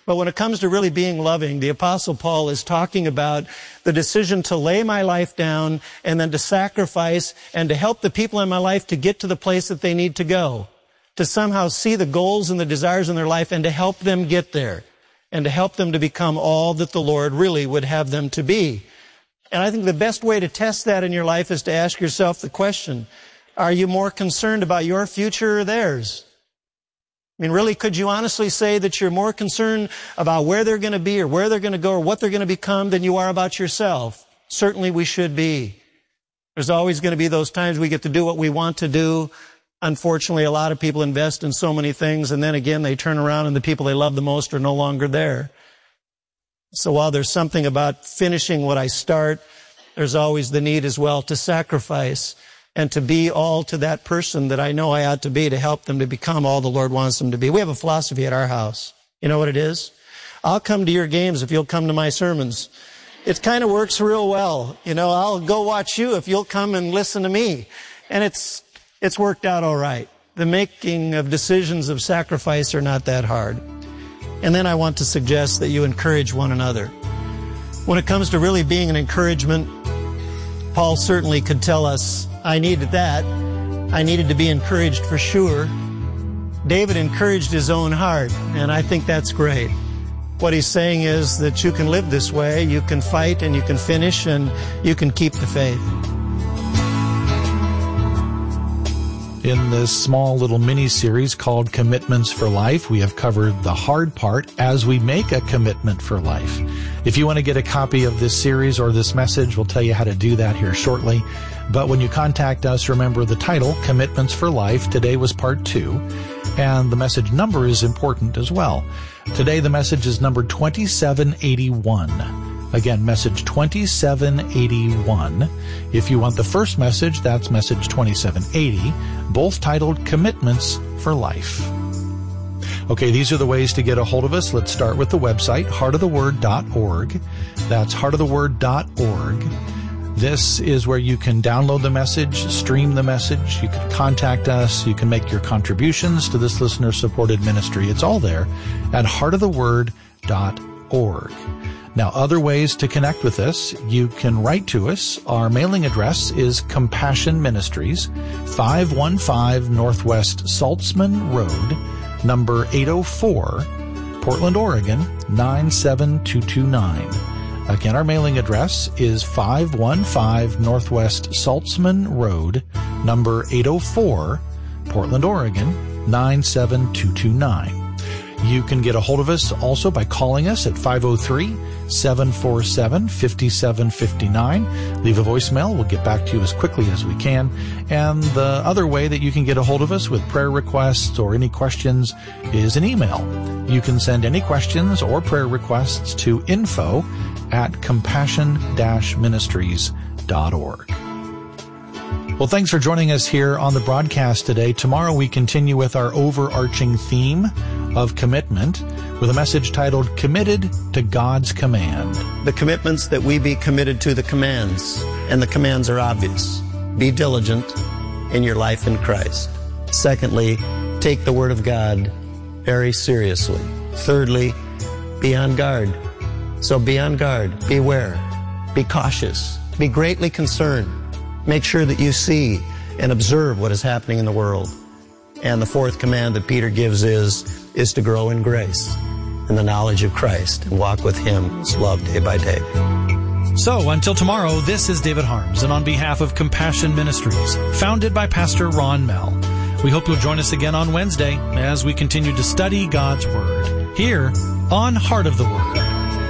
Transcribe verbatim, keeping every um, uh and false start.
But when it comes to really being loving, the Apostle Paul is talking about the decision to lay my life down and then to sacrifice and to help the people in my life to get to the place that they need to go, to somehow see the goals and the desires in their life and to help them get there and to help them to become all that the Lord really would have them to be. And I think the best way to test that in your life is to ask yourself the question, are you more concerned about your future or theirs? I mean, really, could you honestly say that you're more concerned about where they're going to be or where they're going to go or what they're going to become than you are about yourself? Certainly we should be. There's always going to be those times we get to do what we want to do. Unfortunately, a lot of people invest in so many things, and then again, they turn around and the people they love the most are no longer there. So while there's something about finishing what I start, there's always the need as well to sacrifice and to be all to that person that I know I ought to be to help them to become all the Lord wants them to be. We have a philosophy at our house. You know what it is? I'll come to your games if you'll come to my sermons. It kind of works real well. You know, I'll go watch you if you'll come and listen to me. And it's it's worked out all right. The making of decisions of sacrifice are not that hard. And then I want to suggest that you encourage one another. When it comes to really being an encouragement, Paul certainly could tell us, I needed that. I needed to be encouraged for sure. David encouraged his own heart, and I think that's great. What he's saying is that you can live this way, you can fight and you can finish and you can keep the faith. In this small little mini-series called Commitments for Life, we have covered the hard part as we make a commitment for life. If you want to get a copy of this series or this message, we'll tell you how to do that here shortly. But when you contact us, remember the title, Commitments for Life. Today was part two, and the message number is important as well. Today the message is number twenty-seven eighty-one. Again, message twenty-seven eighty-one. If you want the first message, that's message twenty-seven eighty, both titled Commitments for Life. Okay, these are the ways to get a hold of us. Let's start with the website, heart of the word dot org. That's heart of the word dot org. This is where you can download the message, stream the message, you can contact us, you can make your contributions to this listener-supported ministry. It's all there at heart of the word dot org. Now, other ways to connect with us, you can write to us. Our mailing address is Compassion Ministries, five one five Northwest Saltzman Road, number eight oh four, Portland, Oregon, nine seven two two nine. Again, our mailing address is five one five Northwest Saltzman Road, number eight oh four, Portland, Oregon, nine seven two two nine. You can get a hold of us also by calling us at five oh three, seven four seven, five seven five nine. Leave a voicemail. We'll get back to you as quickly as we can. And the other way that you can get a hold of us with prayer requests or any questions is an email. You can send any questions or prayer requests to info at compassion dash ministries dot org. Well, thanks for joining us here on the broadcast today. Tomorrow we continue with our overarching theme of commitment with a message titled Committed to God's Command. The commitments that we be committed to the commands, and the commands are obvious. Be diligent in your life in Christ. Secondly, take the Word of God very seriously. Thirdly, be on guard. So be on guard, beware, be cautious, be greatly concerned. Make sure that you see and observe what is happening in the world. And the fourth command that Peter gives is, is to grow in grace and the knowledge of Christ and walk with Him in His love day by day. So, until tomorrow, this is David Harms, and on behalf of Compassion Ministries, founded by Pastor Ron Mell, we hope you'll join us again on Wednesday as we continue to study God's Word here on Heart of the Word.